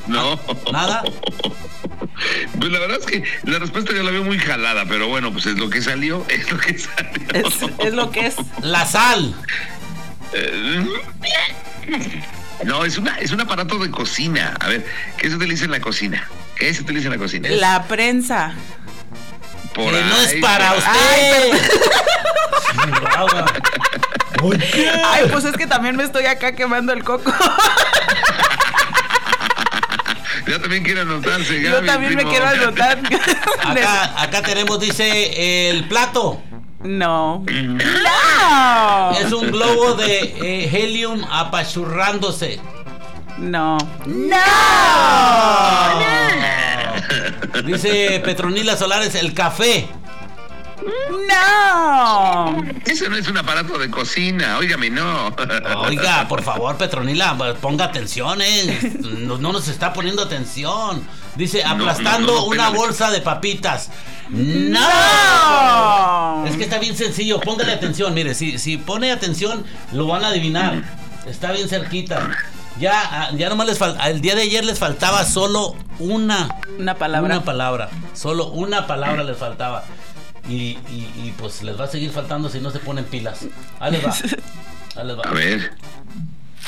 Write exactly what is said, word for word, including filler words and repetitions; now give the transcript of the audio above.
No. ¿Nada? Pues la verdad es que la respuesta yo la veo muy jalada, pero bueno, pues es lo que salió, es lo que salió. Es, es lo que es. La sal. Eh, No, es una es un aparato de cocina. A ver, ¿qué se utiliza en la cocina? ¿Qué se utiliza en la cocina? La prensa. Por Que no es ahí, para por- usted. Ay, pues es que también me estoy acá quemando el coco. Ya también quiere anotarse, Yo Gaby, también me primo. quiero anotar. Acá, acá tenemos, dice, el plato. No. No. Es un globo de eh, helium apachurrándose. No. ¡No! Dice Petronila Solares, el café. No. Eso no es un aparato de cocina, óigame, no. Oiga, por favor, Petronila, ponga atención, eh. No, no nos está poniendo atención. Dice, aplastando no, no, una espérame. bolsa de papitas. ¡No! No. Es que está bien sencillo, póngale atención. Mire, si, si pone atención, lo van a adivinar. Está bien cerquita. Ya, ya nomás les falta. El día de ayer les faltaba solo una. Una palabra. Una palabra. Solo una palabra les faltaba. Y, y, y pues les va a seguir faltando si no se ponen pilas. Ahí les va. Ahí les va. A ver.